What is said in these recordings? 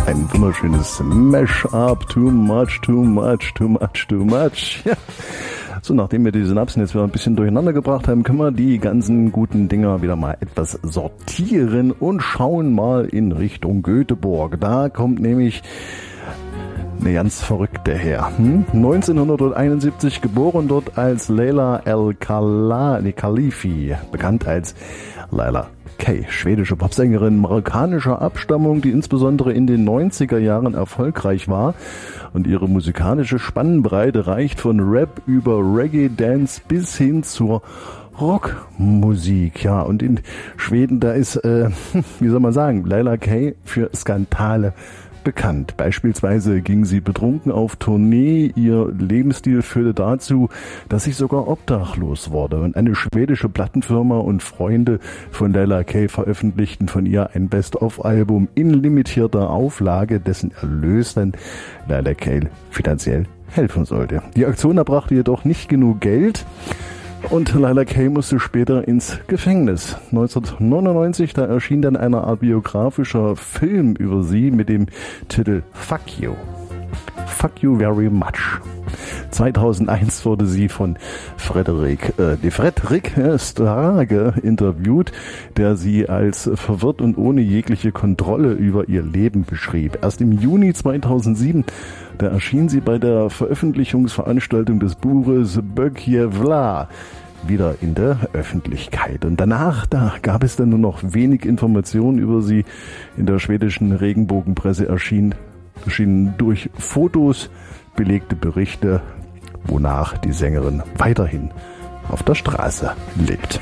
Ein wunderschönes Mash-up, too much, too much, too much, too much. Ja. So, nachdem wir die Synapsen jetzt wieder ein bisschen durcheinander gebracht haben, können wir die ganzen guten Dinger wieder mal etwas sortieren und schauen mal in Richtung Göteborg. Da kommt nämlich eine ganz verrückte her. 1971 geboren dort als Leila El-Khalifi, bekannt als Leila K., schwedische Popsängerin marokkanischer Abstammung, die insbesondere in den 90er Jahren erfolgreich war. Und ihre musikalische Spannbreite reicht von Rap über Reggae, Dance bis hin zur Rockmusik. Ja, und in Schweden, da ist, wie soll man sagen, Leila K. für Skandale bekannt. Beispielsweise ging sie betrunken auf Tournee. Ihr Lebensstil führte dazu, dass sie sogar obdachlos wurde. Und eine schwedische Plattenfirma und Freunde von Leila K. veröffentlichten von ihr ein Best-of-Album in limitierter Auflage, dessen Erlös dann Leila K. finanziell helfen sollte. Die Aktion erbrachte jedoch nicht genug Geld. Und Leila K. musste später ins Gefängnis. 1999, da erschien dann eine Art biografischer Film über sie mit dem Titel Fuck You. Fuck You Very Much. 2001 wurde sie von Fredrik Strage interviewt, der sie als verwirrt und ohne jegliche Kontrolle über ihr Leben beschrieb. Erst im Juni 2007, da erschien sie bei der Veröffentlichungsveranstaltung des Buches Bökjevla wieder in der Öffentlichkeit. Und danach, da gab es dann nur noch wenig Informationen über sie. In der schwedischen Regenbogenpresse erschienen durch Fotos belegte Berichte, wonach die Sängerin weiterhin auf der Straße lebt.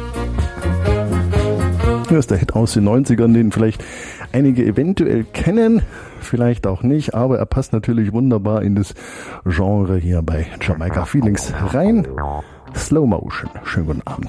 Das ist der Hit aus den 90ern, den vielleicht einige eventuell kennen, vielleicht auch nicht, aber er passt natürlich wunderbar in das Genre hier bei Jamaica Feelings rein. Slow Motion. Schönen guten Abend.